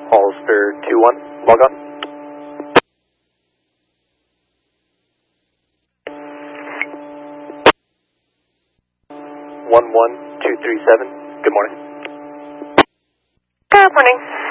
Hollister 2-1, log on. 11237, good morning. Good morning.